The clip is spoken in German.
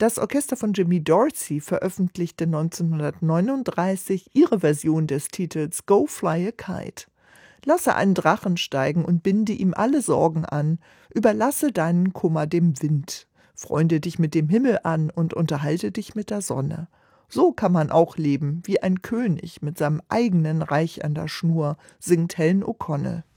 Das Orchester von Jimmy Dorsey veröffentlichte 1939 ihre Version des Titels Go Fly a Kite. Lasse einen Drachen steigen und binde ihm alle Sorgen an, überlasse deinen Kummer dem Wind. Freunde dich mit dem Himmel an und unterhalte dich mit der Sonne. So kann man auch leben, wie ein König mit seinem eigenen Reich an der Schnur, singt Helen O'Connell.